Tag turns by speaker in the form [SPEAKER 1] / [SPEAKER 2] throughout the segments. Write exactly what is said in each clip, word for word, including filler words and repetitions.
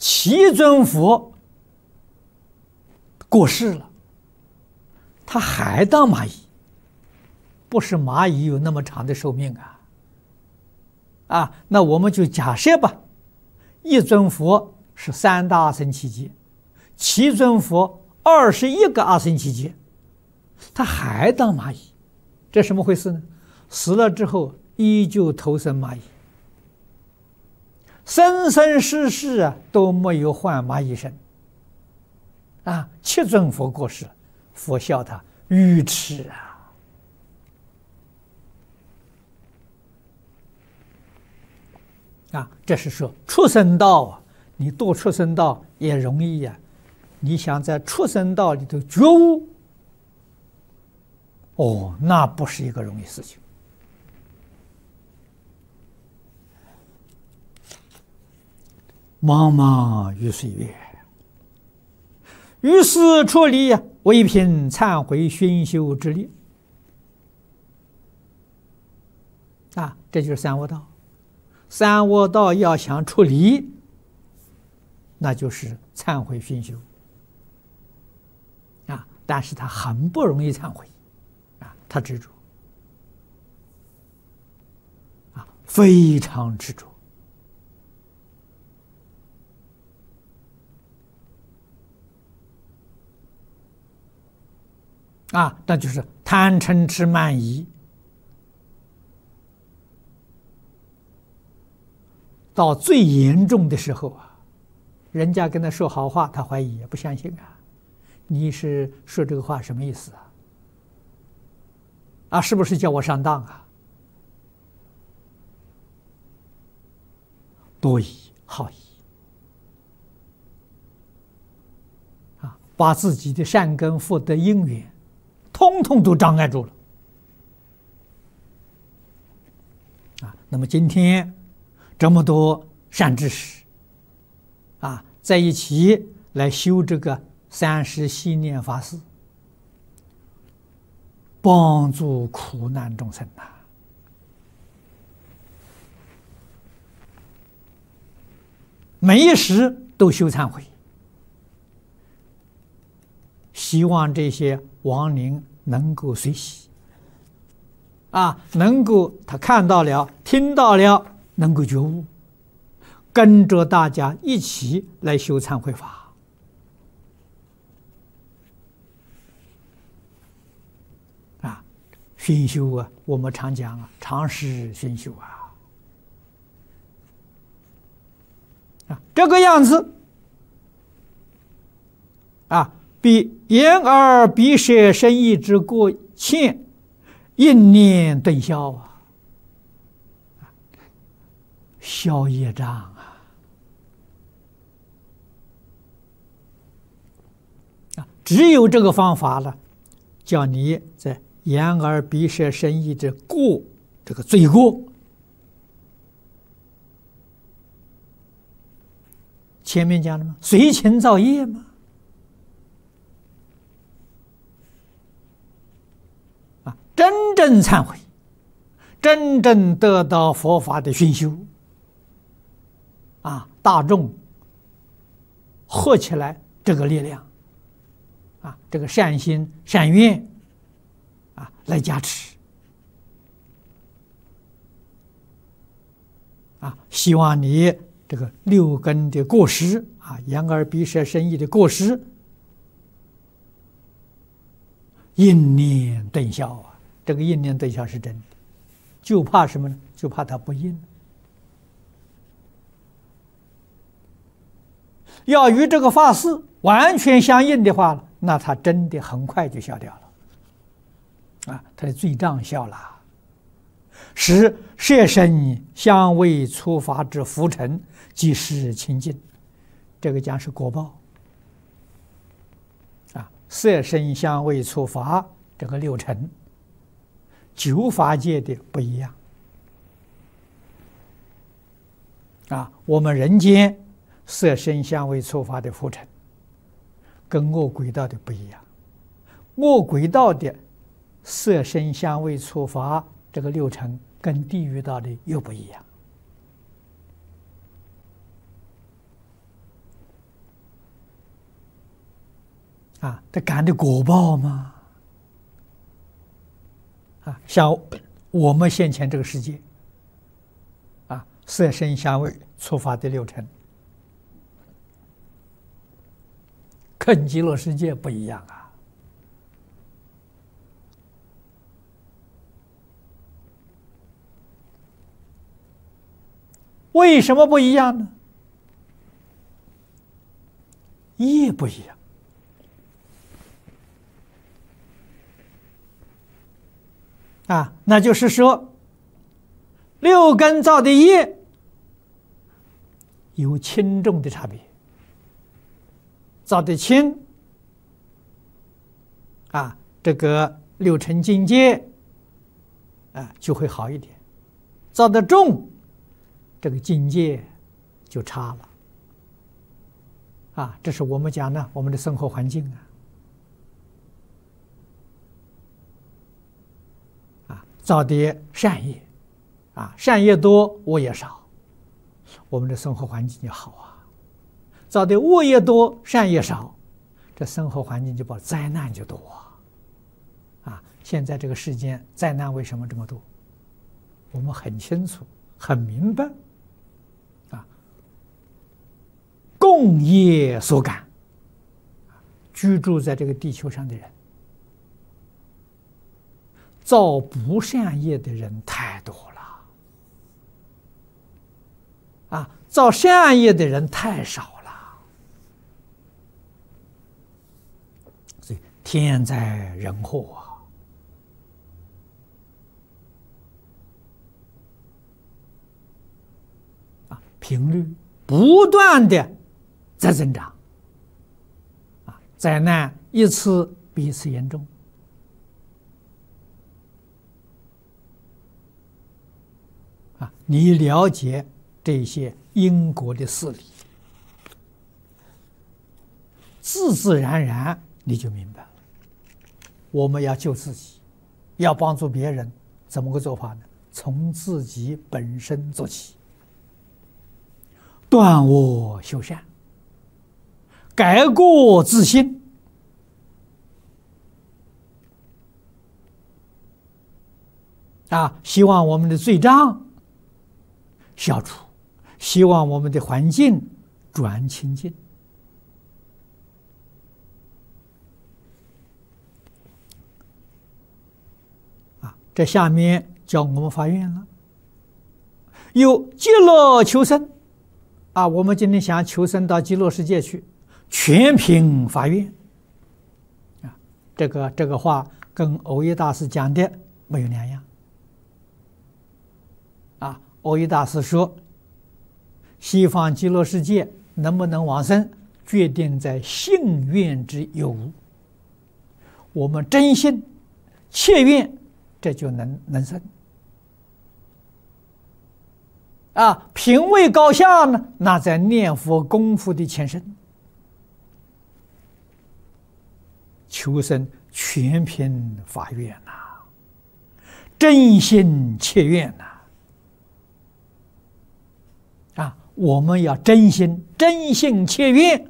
[SPEAKER 1] 七尊佛过世了，他还当蚂蚁，不是蚂蚁有那么长的寿命啊！啊，那我们就假设吧，一尊佛是三大阿僧祇劫，七尊佛二十一个阿僧祇劫，他还当蚂蚁，这什么回事呢？死了之后依旧投生蚂蚁，生生世世啊都没有换蚂蚁身。啊，七尊佛过世，佛笑他愚痴啊！啊，这是说畜生道啊，你堕畜生道也容易呀、啊。你想在畜生道里头觉悟，哦，那不是一个容易事情。茫茫于岁月，于是出离呀，唯凭忏悔熏修之力。啊，这就是三恶道。三恶道要想出离，那就是忏悔熏修。啊，但是他很不容易忏悔，啊，他执着，啊，非常执着。啊，那就是贪嗔痴慢疑，到最严重的时候啊，人家跟他说好话，他怀疑也不相信啊。你是说这个话什么意思啊？啊，是不是叫我上当啊？多疑好疑啊，把自己的善根福德因缘通通都障碍住了啊！那么今天这么多善知识啊，在一起来修这个三十系念法事，帮助苦难众生呐、啊！每一时都修忏悔，希望这些亡灵能够随喜，啊，能够他看到了、听到了，能够觉悟，跟着大家一起来修忏悔法。啊，熏修啊，我们常讲啊，常识熏修啊，啊，这个样子，啊。比眼耳鼻舌身意之过欠，应念顿消啊，消业障啊！啊，只有这个方法了，叫你在眼耳鼻舌身意之过这个罪过，前面讲了吗？随情造业嘛。真正忏悔，真正得到佛法的熏修，啊，大众合起来这个力量，啊，这个善心善愿，啊，来加持，啊，希望你这个六根的过失，啊，眼耳鼻舌身意的过失，应念顿消啊。这个应念顿消是真的，就怕什么呢？就怕它不应。要与这个法事完全相应的话，那它真的很快就消掉了，啊，它的罪障消了，使摄身相为初发之浮尘即是清净。这个讲是果报，啊，摄身相为初发这个六尘。九法界的不一样啊，我们人间色身香味触法的浮尘，跟恶鬼道的不一样。恶鬼道的色身香味触法这个六尘，跟地狱道的又不一样啊，这感的果报嘛。啊，像我们现前这个世界，啊，色声香味触法的六尘，跟极乐世界不一样啊。为什么不一样呢？业不一样。啊，那就是说，六根造的业有轻重的差别。造的轻，啊，这个六尘境界，啊，就会好一点；造的重，这个境界就差了。啊，这是我们讲呢，我们的生活环境啊，啊，造的善业，啊，善业多，恶业少，我们的生活环境就好啊。造的恶业多，善业少，这生活环境就把灾难就多啊！啊，现在这个世间灾难为什么这么多？我们很清楚、很明白，啊，共业所感。居住在这个地球上的人，造不善业的人太多了，啊，造善业的人太少了。所以天灾人祸啊，啊，频率不断的在增长，啊，灾难一次比一次严重。啊，你了解这些因果的事理，自自然然你就明白了。我们要救自己，要帮助别人，怎么个做法呢？从自己本身做起，断恶修善，改过自新。啊，希望我们的罪障消除，希望我们的环境转清净。啊，这下面教我们发愿了，有极乐求生。啊，我们今天想求生到极乐世界去，全凭发愿。啊，这个这个话跟藕益大师讲的没有两样。啊，藕益大师说，西方极乐世界能不能往生，决定在信愿之有无。我们真心切愿，这就能能生。啊，品位高下呢，那在念佛功夫的前身。求生全凭发愿呐、啊，真心切愿呐、啊。啊，我们要真心真心切愿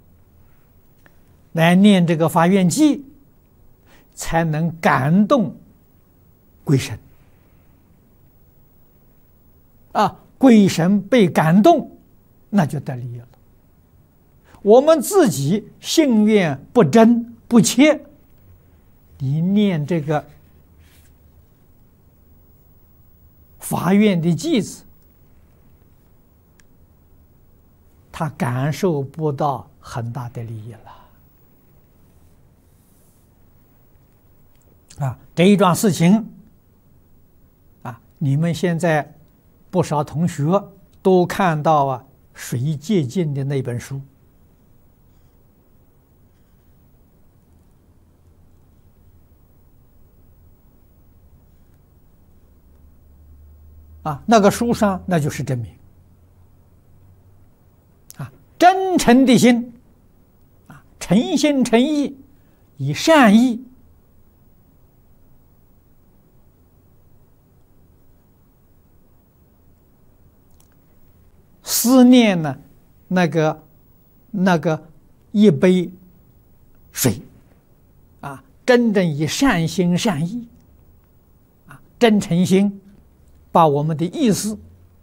[SPEAKER 1] 来念这个发愿偈，才能感动鬼神。啊，鬼神被感动，那就得利了。我们自己信愿不真不切，你念这个发愿的偈子，他感受不到很大的利益了。啊，这一桩事情，啊，你们现在不少同学都看到啊，谁借鉴的那本书？啊，那个书上那就是真名。啊，真诚的心，啊，诚心诚意，以善意。思念呢，那个那个一杯水，啊，真正以善心善意，啊，真诚心，把我们的意思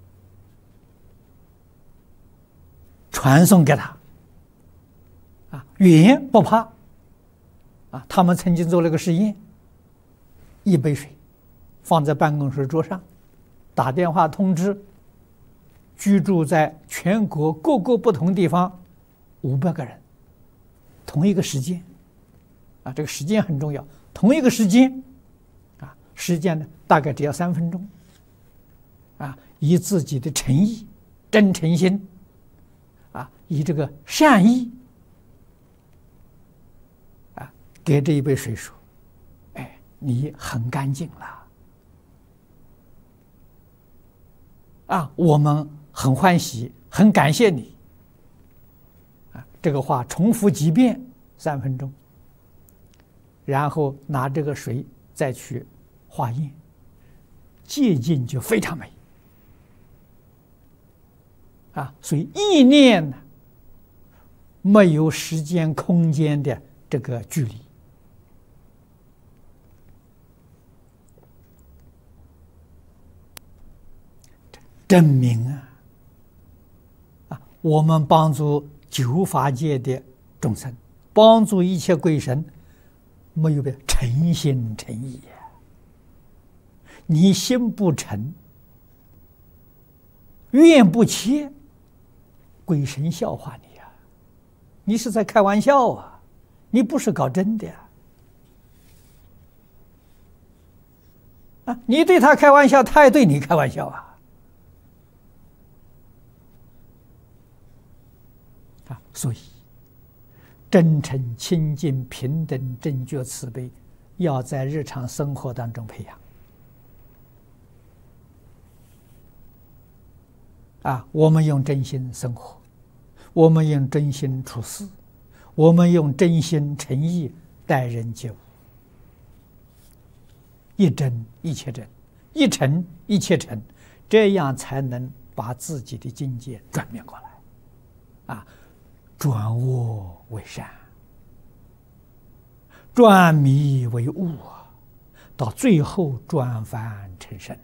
[SPEAKER 1] 传送给他，啊，语言不怕，啊，他们曾经做了个实验，一杯水放在办公室桌上，打电话通知居住在全国各个不同地方五百个人，同一个时间，啊，这个时间很重要，同一个时间，啊，时间呢大概只要三分钟，啊，以自己的诚意、真诚心，啊，以这个善意，啊，给这一杯水说，哎，你很干净了，啊，我们很欢喜，很感谢你。啊，这个话重复几遍，三分钟，然后拿这个水再去化验，接近就非常美。啊，所以意念呢，没有时间空间的这个距离。证明啊，啊，我们帮助九法界的众生，帮助一切鬼神，没有别诚心诚意呀。你心不诚，愿不切，鬼神笑话你呀！你是在开玩笑啊，你不是搞真的呀！啊，你对他开玩笑，他也对你开玩笑啊！所以，真诚、清净、平等、正觉、慈悲，要在日常生活当中培养。啊，我们用真心生活，我们用真心处事，我们用真心诚意待人接物，一真一切真，一诚一切诚，这样才能把自己的境界转变过来。啊。转恶为善，转迷为悟，到最后转凡成圣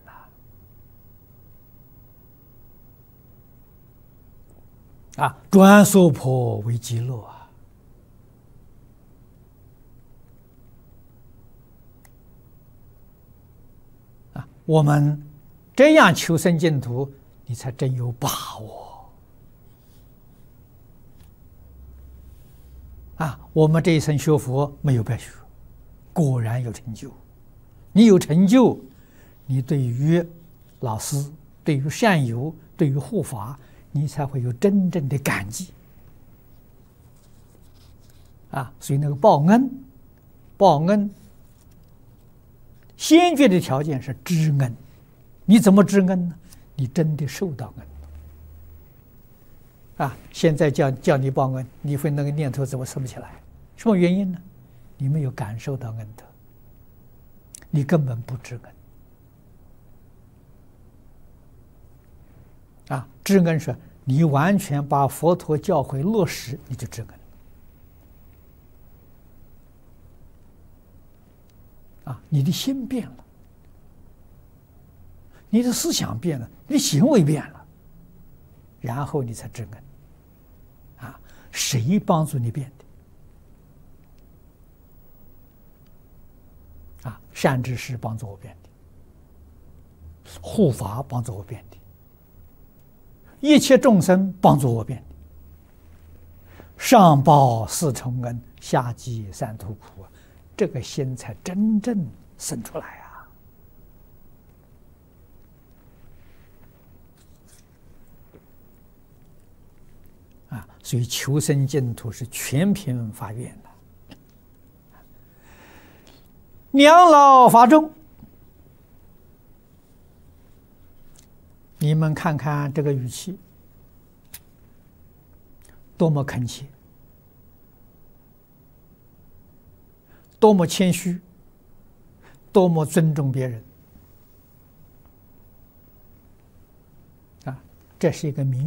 [SPEAKER 1] 了。啊，转娑婆为极乐啊！啊，我们这样求生净土，你才真有把握。啊，我们这一生学佛没有白学，果然有成就。你有成就，你对于老师、对于善友、对于护法，你才会有真正的感激。啊，所以那个报恩，报恩先决的条件是知恩。你怎么知恩呢？你真的受到恩。啊！现在叫叫你报恩，你会那个念头怎么生不起来？什么原因呢？你没有感受到恩德，你根本不知恩。啊，知恩是你完全把佛陀教诲落实，你就知恩。啊，你的心变了，你的思想变了，你的行为变了，然后你才知恩。啊，谁帮助你变的？啊，善知识帮助我变的，护法帮助我变的，一切众生帮助我变的，上报四重恩，下济三途苦，这个心才真正生出来啊！啊，所以求生净土是全凭发愿的。两老法众，你们看看这个语气，多么恳切，多么谦虚，多么尊重别人啊！这是一个明